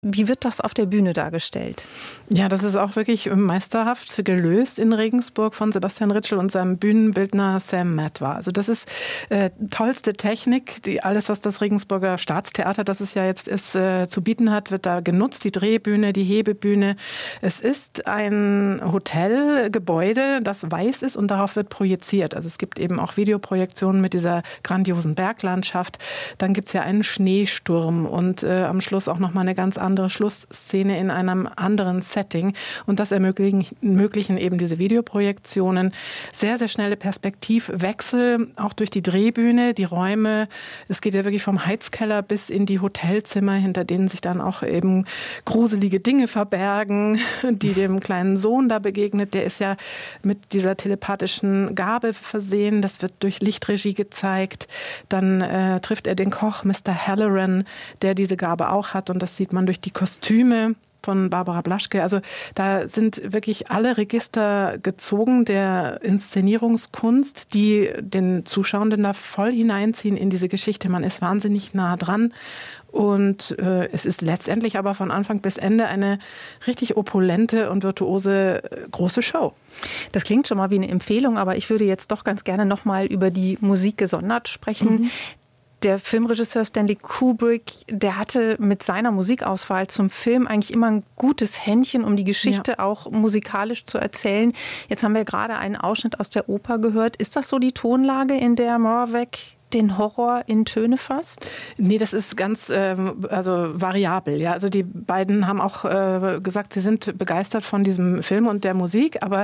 Wie wird das auf der Bühne dargestellt? Ja, das ist auch wirklich meisterhaft gelöst in Regensburg von Sebastian Ritschl und seinem Bühnenbildner Sam Matwa. Also das ist tollste Technik. Alles, was das Regensburger Staatstheater, das es ja jetzt ist, zu bieten hat, wird da genutzt. Die Drehbühne, die Hebebühne. Es ist ein Hotelgebäude, das weiß ist und darauf wird projiziert. Also es gibt eben auch Videoprojektionen mit dieser grandiosen Berglandschaft. Dann gibt es ja einen Schneesturm und am Schluss auch nochmal eine ganz andere Schlussszene in einem anderen Setting. Und das ermöglichen eben diese Videoprojektionen. Sehr, sehr schnelle Perspektivwechsel, auch durch die Drehbühne, die Räume. Es geht ja wirklich vom Heizkeller bis in die Hotelzimmer, hinter denen sich dann auch eben gruselige Dinge verbergen, die dem kleinen Sohn da begegnet. Der ist ja mit dieser telepathischen Gabe versehen. Das wird durch Lichtregie gezeigt. Dann trifft er den Koch, Mr. Halloran, der diese Gabe auch hat. Und das sieht man durch die Kostüme von Barbara Blaschke. Also da sind wirklich alle Register gezogen der Inszenierungskunst, die den Zuschauenden da voll hineinziehen in diese Geschichte. Man ist wahnsinnig nah dran. Und es ist letztendlich aber von Anfang bis Ende eine richtig opulente und virtuose große Show. Das klingt schon mal wie eine Empfehlung, aber ich würde jetzt doch ganz gerne noch mal über die Musik gesondert sprechen. Der Filmregisseur Stanley Kubrick, der hatte mit seiner Musikauswahl zum Film eigentlich immer ein gutes Händchen, um die Geschichte auch musikalisch zu erzählen. Jetzt haben wir gerade einen Ausschnitt aus der Oper gehört. Ist das so die Tonlage, in der Moravec den Horror in Töne fasst? Nee, das ist ganz variabel. Ja, also die beiden haben auch gesagt, sie sind begeistert von diesem Film und der Musik, aber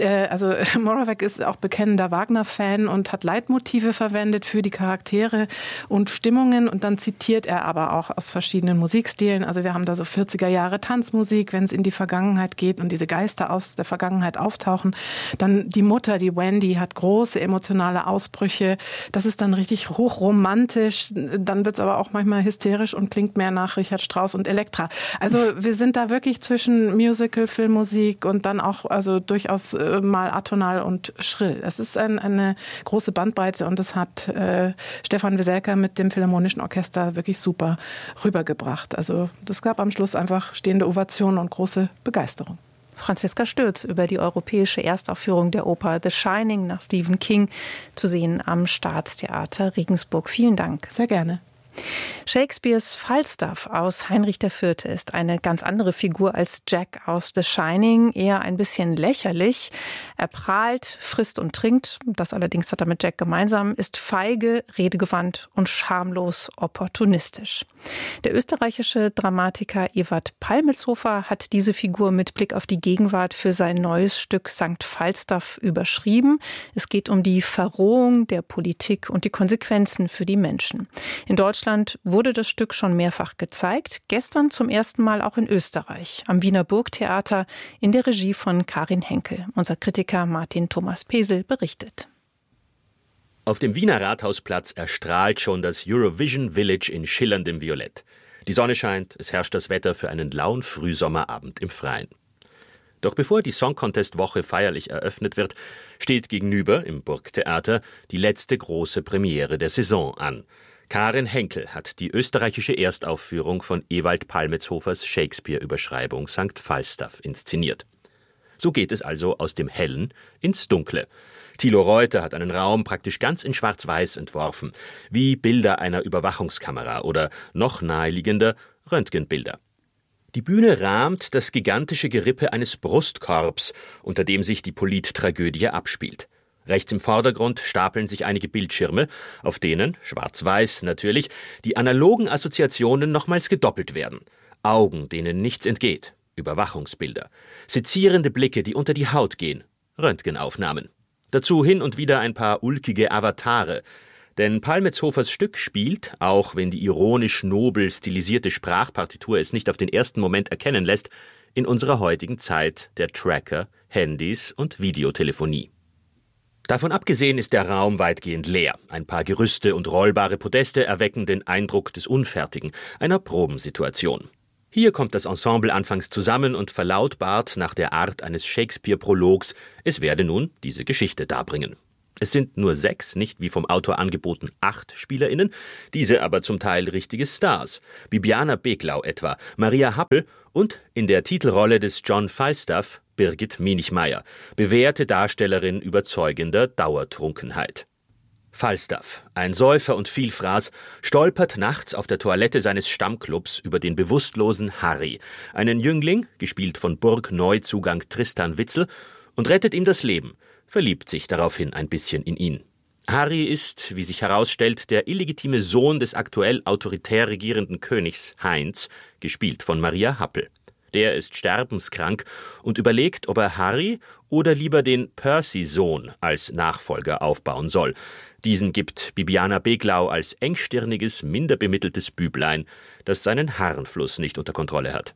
Moravec ist auch bekennender Wagner-Fan und hat Leitmotive verwendet für die Charaktere und Stimmungen und dann zitiert er aber auch aus verschiedenen Musikstilen. Also wir haben da so 40er Jahre Tanzmusik, wenn es in die Vergangenheit geht und diese Geister aus der Vergangenheit auftauchen. Dann die Mutter, die Wendy, hat große emotionale Ausbrüche. Das ist dann richtig hochromantisch, dann wird es aber auch manchmal hysterisch und klingt mehr nach Richard Strauss und Elektra. Also wir sind da wirklich zwischen Musical, Filmmusik und dann auch durchaus mal atonal und schrill. Es ist eine große Bandbreite und das hat Stefan Weselka mit dem Philharmonischen Orchester wirklich super rübergebracht. Also das gab am Schluss einfach stehende Ovationen und große Begeisterung. Franziska Stürz über die europäische Erstaufführung der Oper The Shining nach Stephen King, zu sehen am Staatstheater Regensburg. Vielen Dank. Sehr gerne. Shakespeares Falstaff aus Heinrich IV. Ist eine ganz andere Figur als Jack aus The Shining, eher ein bisschen lächerlich. Er prahlt, frisst und trinkt, das allerdings hat er mit Jack gemeinsam, ist feige, redegewandt und schamlos opportunistisch. Der österreichische Dramatiker Ewart Palmelshofer hat diese Figur mit Blick auf die Gegenwart für sein neues Stück Sankt Falstaff überschrieben. Es geht um die Verrohung der Politik und die Konsequenzen für die Menschen. In Deutschland wurde das Stück schon mehrfach gezeigt, gestern zum ersten Mal auch in Österreich, am Wiener Burgtheater in der Regie von Karin Henkel. Unser Kritiker Martin Thomas Pesel berichtet. Auf dem Wiener Rathausplatz erstrahlt schon das Eurovision Village in schillerndem Violett. Die Sonne scheint, es herrscht das Wetter für einen lauen Frühsommerabend im Freien. Doch bevor die Song-Contest-Woche feierlich eröffnet wird, steht gegenüber im Burgtheater die letzte große Premiere der Saison an. Karin Henkel hat die österreichische Erstaufführung von Ewald Palmetshofers Shakespeare-Überschreibung Sankt Falstaff inszeniert. So geht es also aus dem Hellen ins Dunkle. Thilo Reuter hat einen Raum praktisch ganz in Schwarz-Weiß entworfen, wie Bilder einer Überwachungskamera oder noch naheliegender Röntgenbilder. Die Bühne rahmt das gigantische Gerippe eines Brustkorbs, unter dem sich die Polittragödie abspielt. Rechts im Vordergrund stapeln sich einige Bildschirme, auf denen, schwarz-weiß natürlich, die analogen Assoziationen nochmals gedoppelt werden. Augen, denen nichts entgeht, Überwachungsbilder, sezierende Blicke, die unter die Haut gehen, Röntgenaufnahmen. Dazu hin und wieder ein paar ulkige Avatare. Denn Palmetshofers Stück spielt, auch wenn die ironisch nobel stilisierte Sprachpartitur es nicht auf den ersten Moment erkennen lässt, in unserer heutigen Zeit der Tracker, Handys und Videotelefonie. Davon abgesehen ist der Raum weitgehend leer. Ein paar Gerüste und rollbare Podeste erwecken den Eindruck des Unfertigen, einer Probensituation. Hier kommt das Ensemble anfangs zusammen und verlautbart nach der Art eines Shakespeare-Prologs, es werde nun diese Geschichte darbringen. Es sind nur 6, nicht wie vom Autor angeboten 8 SpielerInnen, diese aber zum Teil richtige Stars. Bibiana Beglau etwa, Maria Happel und in der Titelrolle des John Falstaff Birgit Minichmayr, bewährte Darstellerin überzeugender Dauertrunkenheit. Falstaff, ein Säufer und Vielfraß, stolpert nachts auf der Toilette seines Stammclubs über den bewusstlosen Harry, einen Jüngling, gespielt von Burg-Neuzugang Tristan Witzel, und rettet ihm das Leben, verliebt sich daraufhin ein bisschen in ihn. Harry ist, wie sich herausstellt, der illegitime Sohn des aktuell autoritär regierenden Königs Heinz, gespielt von Maria Happel. Der ist sterbenskrank und überlegt, ob er Harry oder lieber den Percy-Sohn als Nachfolger aufbauen soll. Diesen gibt Bibiana Beglau als engstirniges, minder bemitteltes Büblein, das seinen Harnfluss nicht unter Kontrolle hat.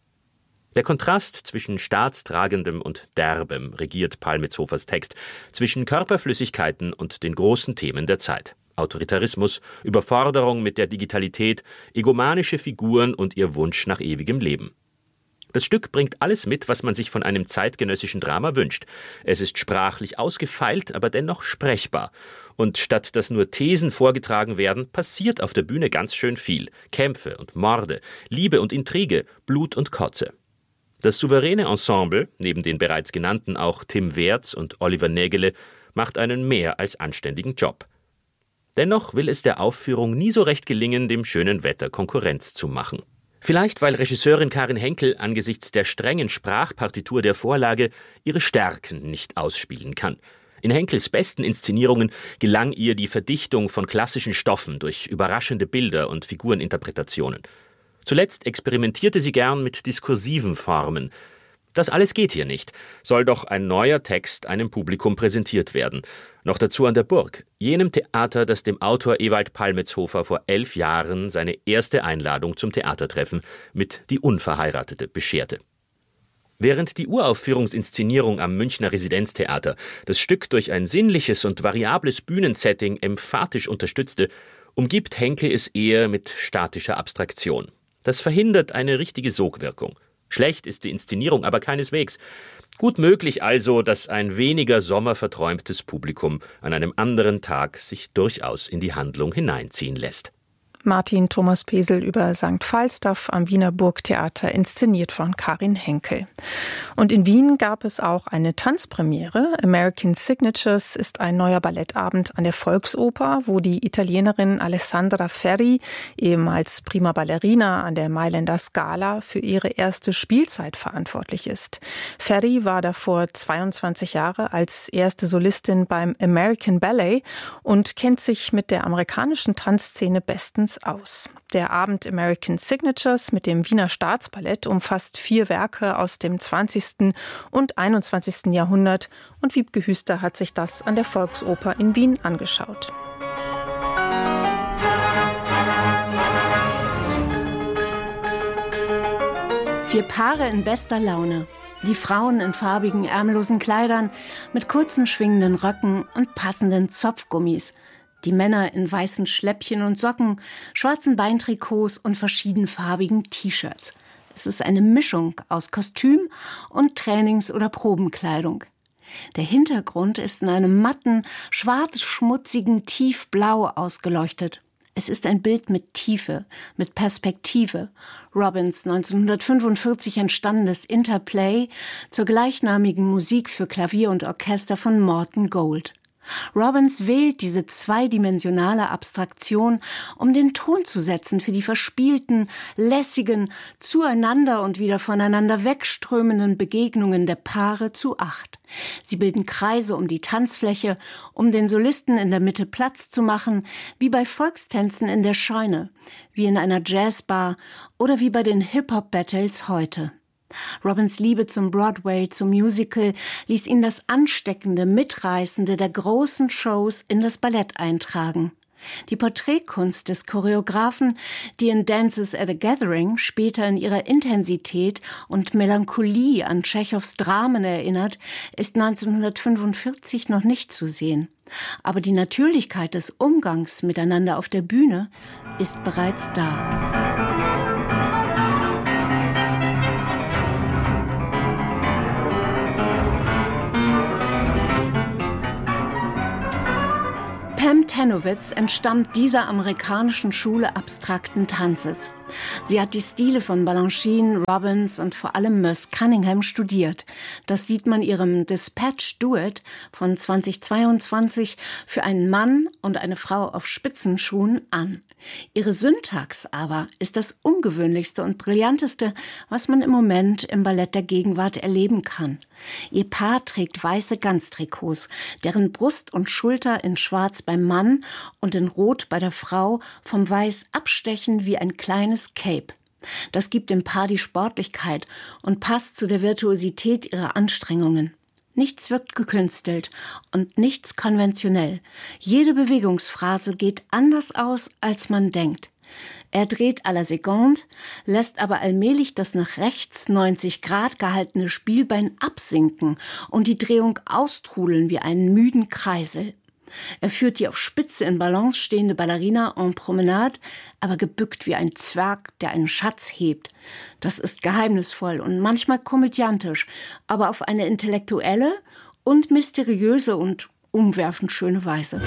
Der Kontrast zwischen Staatstragendem und Derbem regiert Palmitzhofers Text, zwischen Körperflüssigkeiten und den großen Themen der Zeit. Autoritarismus, Überforderung mit der Digitalität, egomanische Figuren und ihr Wunsch nach ewigem Leben. Das Stück bringt alles mit, was man sich von einem zeitgenössischen Drama wünscht. Es ist sprachlich ausgefeilt, aber dennoch sprechbar. Und statt dass nur Thesen vorgetragen werden, passiert auf der Bühne ganz schön viel. Kämpfe und Morde, Liebe und Intrige, Blut und Kotze. Das souveräne Ensemble, neben den bereits genannten auch Tim Wertz und Oliver Nägele, macht einen mehr als anständigen Job. Dennoch will es der Aufführung nie so recht gelingen, dem schönen Wetter Konkurrenz zu machen. Vielleicht, weil Regisseurin Karin Henkel angesichts der strengen Sprachpartitur der Vorlage ihre Stärken nicht ausspielen kann. In Henkels besten Inszenierungen gelang ihr die Verdichtung von klassischen Stoffen durch überraschende Bilder und Figureninterpretationen. Zuletzt experimentierte sie gern mit diskursiven Formen. Das alles geht hier nicht, soll doch ein neuer Text einem Publikum präsentiert werden. Noch dazu an der Burg, jenem Theater, das dem Autor Ewald Palmitzhofer vor 11 Jahren seine erste Einladung zum Theatertreffen mit Die Unverheiratete bescherte. Während die Uraufführungsinszenierung am Münchner Residenztheater das Stück durch ein sinnliches und variables Bühnensetting emphatisch unterstützte, umgibt Henkel es eher mit statischer Abstraktion. Das verhindert eine richtige Sogwirkung. Schlecht ist die Inszenierung aber keineswegs. Gut möglich also, dass ein weniger sommerverträumtes Publikum an einem anderen Tag sich durchaus in die Handlung hineinziehen lässt. Martin Thomas Pesel über St. Falstaff am Wiener Burgtheater, inszeniert von Karin Henkel. Und in Wien gab es auch eine Tanzpremiere. American Signatures ist ein neuer Ballettabend an der Volksoper, wo die Italienerin Alessandra Ferri, ehemals Prima Ballerina an der Mailänder Scala, für ihre erste Spielzeit verantwortlich ist. Ferri war davor 22 Jahre als erste Solistin beim American Ballet und kennt sich mit der amerikanischen Tanzszene bestens aus. Der Abend American Signatures mit dem Wiener Staatsballett umfasst 4 Werke aus dem 20. und 21. Jahrhundert und Wiebke Hüster hat sich das an der Volksoper in Wien angeschaut. Vier Paare in bester Laune. Die Frauen in farbigen, ärmellosen Kleidern mit kurzen, schwingenden Röcken und passenden Zopfgummis. Die Männer in weißen Schläppchen und Socken, schwarzen Beintrikots und verschiedenfarbigen T-Shirts. Es ist eine Mischung aus Kostüm und Trainings- oder Probenkleidung. Der Hintergrund ist in einem matten, schwarz-schmutzigen Tiefblau ausgeleuchtet. Es ist ein Bild mit Tiefe, mit Perspektive. Robbins 1945 entstandenes Interplay zur gleichnamigen Musik für Klavier und Orchester von Morton Gold. Robbins wählt diese zweidimensionale Abstraktion, um den Ton zu setzen für die verspielten, lässigen, zueinander und wieder voneinander wegströmenden Begegnungen der Paare zu 8. Sie bilden Kreise um die Tanzfläche, um den Solisten in der Mitte Platz zu machen, wie bei Volkstänzen in der Scheune, wie in einer Jazzbar oder wie bei den Hip-Hop-Battles heute. Robbins Liebe zum Broadway, zum Musical, ließ ihn das Ansteckende, Mitreißende der großen Shows in das Ballett eintragen. Die Porträtkunst des Choreografen, die in Dances at a Gathering später in ihrer Intensität und Melancholie an Tschechows Dramen erinnert, ist 1945 noch nicht zu sehen. Aber die Natürlichkeit des Umgangs miteinander auf der Bühne ist bereits da. Kenowitz entstammt dieser amerikanischen Schule abstrakten Tanzes. Sie hat die Stile von Balanchine, Robbins und vor allem Merce Cunningham studiert. Das sieht man ihrem Dispatch Duet von 2022 für einen Mann und eine Frau auf Spitzenschuhen an. Ihre Syntax aber ist das ungewöhnlichste und brillanteste, was man im Moment im Ballett der Gegenwart erleben kann. Ihr Paar trägt weiße Ganztrikots, deren Brust und Schulter in Schwarz beim Mann und in Rot bei der Frau vom Weiß abstechen wie ein kleines Cape. Das gibt dem Paar die Sportlichkeit und passt zu der Virtuosität ihrer Anstrengungen. Nichts wirkt gekünstelt und nichts konventionell. Jede Bewegungsphrase geht anders aus, als man denkt. Er dreht à la seconde, lässt aber allmählich das nach rechts 90 Grad gehaltene Spielbein absinken und die Drehung austrudeln wie einen müden Kreisel. Er führt die auf Spitze in Balance stehende Ballerina en Promenade, aber gebückt wie ein Zwerg, der einen Schatz hebt. Das ist geheimnisvoll und manchmal komödiantisch, aber auf eine intellektuelle und mysteriöse und umwerfend schöne Weise.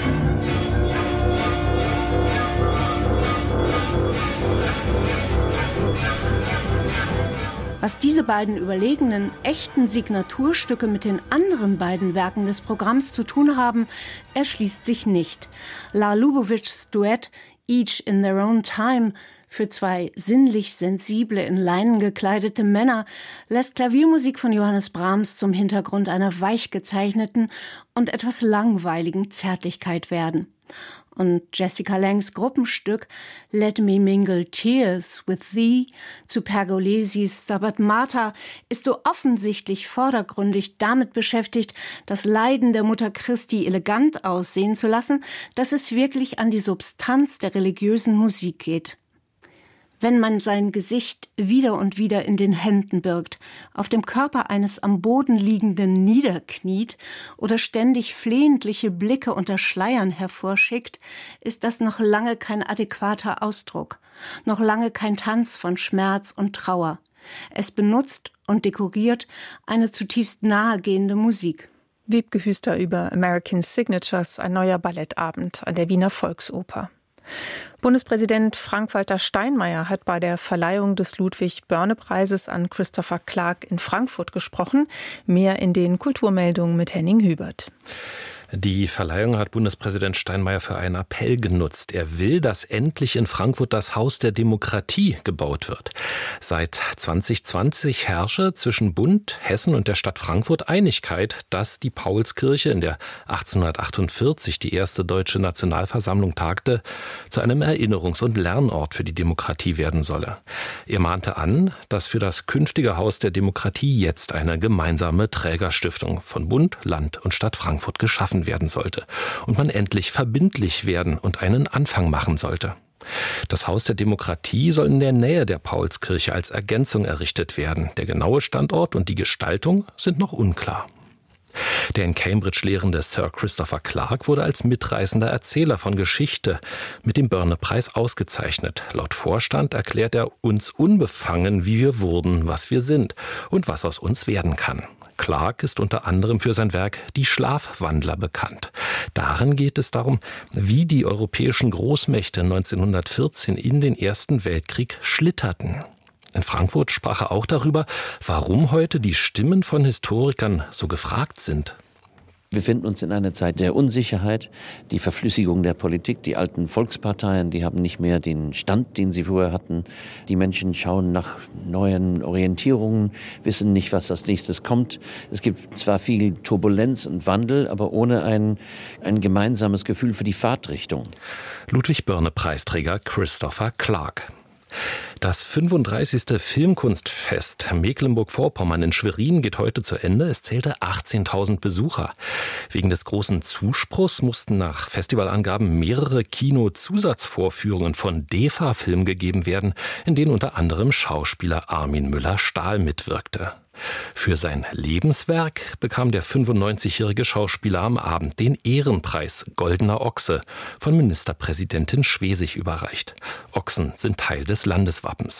Was diese beiden überlegenen, echten Signaturstücke mit den anderen beiden Werken des Programms zu tun haben, erschließt sich nicht. La Lubovics Duett Each in Their Own Time für zwei sinnlich sensible, in Leinen gekleidete Männer lässt Klaviermusik von Johannes Brahms zum Hintergrund einer weich gezeichneten und etwas langweiligen Zärtlichkeit werden. Und Jessica Langs Gruppenstück Let Me Mingle Tears with Thee zu Pergolesis Stabat Mater ist so offensichtlich vordergründig damit beschäftigt, das Leiden der Mutter Christi elegant aussehen zu lassen, dass es wirklich an die Substanz der religiösen Musik geht. Wenn man sein Gesicht wieder und wieder in den Händen birgt, auf dem Körper eines am Boden liegenden niederkniet oder ständig flehentliche Blicke unter Schleiern hervorschickt, ist das noch lange kein adäquater Ausdruck, noch lange kein Tanz von Schmerz und Trauer. Es benutzt und dekoriert eine zutiefst nahegehende Musik. Wiebke Hüster über American Signatures, ein neuer Ballettabend an der Wiener Volksoper. Bundespräsident Frank-Walter Steinmeier hat bei der Verleihung des Ludwig-Börne-Preises an Christopher Clark in Frankfurt gesprochen. Mehr in den Kulturmeldungen mit Henning Hübert. Die Verleihung hat Bundespräsident Steinmeier für einen Appell genutzt. Er will, dass endlich in Frankfurt das Haus der Demokratie gebaut wird. Seit 2020 herrsche zwischen Bund, Hessen und der Stadt Frankfurt Einigkeit, dass die Paulskirche, in der 1848 die erste deutsche Nationalversammlung tagte, zu einem Erinnerungs- und Lernort für die Demokratie werden solle. Er mahnte an, dass für das künftige Haus der Demokratie jetzt eine gemeinsame Trägerstiftung von Bund, Land und Stadt Frankfurt geschaffen werden sollte und man endlich verbindlich werden und einen Anfang machen sollte. Das Haus der Demokratie soll in der Nähe der Paulskirche als Ergänzung errichtet werden. Der genaue Standort und die Gestaltung sind noch unklar. Der in Cambridge lehrende Sir Christopher Clark wurde als mitreißender Erzähler von Geschichte mit dem Börne-Preis ausgezeichnet. Laut Vorstand erklärt er uns unbefangen, wie wir wurden, was wir sind und was aus uns werden kann. Clark ist unter anderem für sein Werk Die Schlafwandler bekannt. Darin geht es darum, wie die europäischen Großmächte 1914 in den Ersten Weltkrieg schlitterten. In Frankfurt sprach er auch darüber, warum heute die Stimmen von Historikern so gefragt sind. Wir befinden uns in einer Zeit der Unsicherheit, die Verflüssigung der Politik. Die alten Volksparteien, die haben nicht mehr den Stand, den sie vorher hatten. Die Menschen schauen nach neuen Orientierungen, wissen nicht, was als nächstes kommt. Es gibt zwar viel Turbulenz und Wandel, aber ohne ein gemeinsames Gefühl für die Fahrtrichtung. Ludwig-Börne-Preisträger Christopher Clark. Das 35. Filmkunstfest Mecklenburg-Vorpommern in Schwerin geht heute zu Ende. Es zählte 18.000 Besucher. Wegen des großen Zuspruchs mussten nach Festivalangaben mehrere Kino-Zusatzvorführungen von DEFA-Film gegeben werden, in denen unter anderem Schauspieler Armin Müller-Stahl mitwirkte. Für sein Lebenswerk bekam der 95-jährige Schauspieler am Abend den Ehrenpreis Goldener Ochse von Ministerpräsidentin Schwesig überreicht. Ochsen sind Teil des Landeswappens.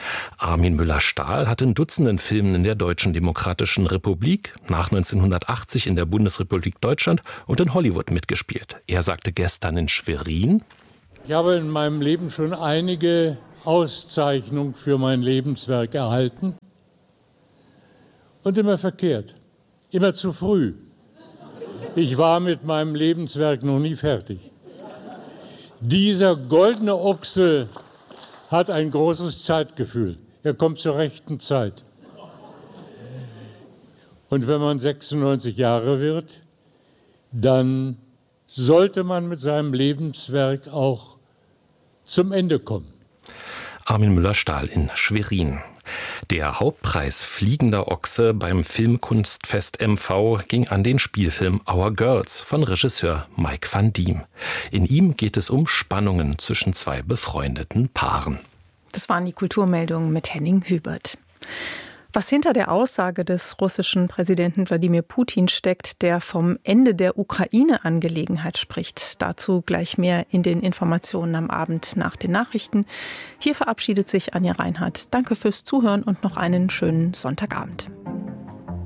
Armin Müller-Stahl hat in Dutzenden Filmen in der Deutschen Demokratischen Republik, nach 1980 in der Bundesrepublik Deutschland und in Hollywood mitgespielt. Er sagte gestern in Schwerin: Ich habe in meinem Leben schon einige Auszeichnungen für mein Lebenswerk erhalten. Und immer verkehrt, immer zu früh. Ich war mit meinem Lebenswerk noch nie fertig. Dieser goldene Ochse hat ein großes Zeitgefühl. Er kommt zur rechten Zeit. Und wenn man 96 Jahre wird, dann sollte man mit seinem Lebenswerk auch zum Ende kommen. Armin Müller-Stahl in Schwerin. Der Hauptpreis Fliegender Ochse beim Filmkunstfest MV ging an den Spielfilm Our Girls von Regisseur Mike van Diem. In ihm geht es um Spannungen zwischen zwei befreundeten Paaren. Das waren die Kulturmeldungen mit Henning Hübert. Was hinter der Aussage des russischen Präsidenten Wladimir Putin steckt, der vom Ende der Ukraine-Angelegenheit spricht. Dazu gleich mehr in den Informationen am Abend nach den Nachrichten. Hier verabschiedet sich Anja Reinhardt. Danke fürs Zuhören und noch einen schönen Sonntagabend.